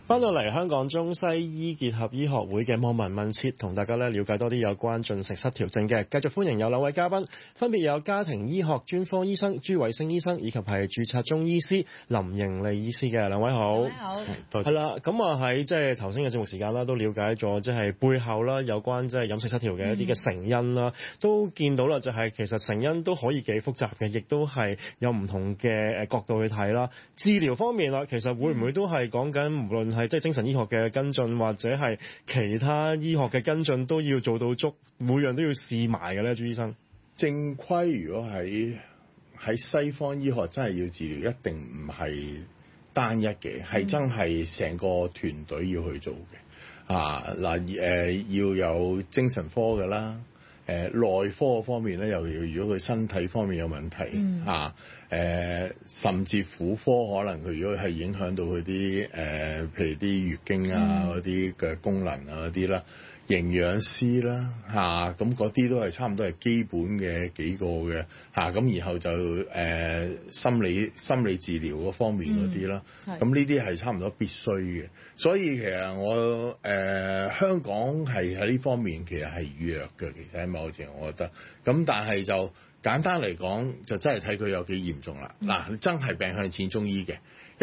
翻到嚟香港中西醫結合醫學會嘅望聞問切，同大家了解多啲有關進食失調症嘅。繼續歡迎有兩位嘉賓，分別有家庭醫學專科醫生朱偉星醫生，以及係註冊中醫師林盈利醫師嘅。兩位好。 兩位好。 係啦，咁啊喺即係頭先嘅節目時間啦，都了解咗即係背後啦有關即係飲食失調嘅一啲嘅成因啦，都見到啦就係其實成因都可以幾複雜嘅，亦都係有唔同嘅角度去睇啦。治療方面啦，其實會唔會都係講緊無論係即係精神醫學嘅跟進，或者係其他醫學嘅跟進，都要做到足，每樣都要試埋嘅咧，朱醫生。 正規如果喺西方醫學真係要治療，一定唔係單一嘅，係真係成個團隊要去做嘅。要有精神科嘅啦。內科方面咧，又如果佢身體方面有問題，甚至婦科可能佢如果係影響到佢啲譬如啲月經啊嗰啲嘅功能啊嗰啲啦，營養師啦咁嗰啲都係差唔多係基本嘅幾個嘅咁然後就心理治療嗰方面嗰啲啦，咁呢啲係差唔多必須嘅。所以其實我香港係喺呢方面其實係弱嘅，其實喺某程度我覺得，咁但係就簡單嚟講就真係睇佢有幾嚴重啦。嗱，真係病向淺中醫嘅。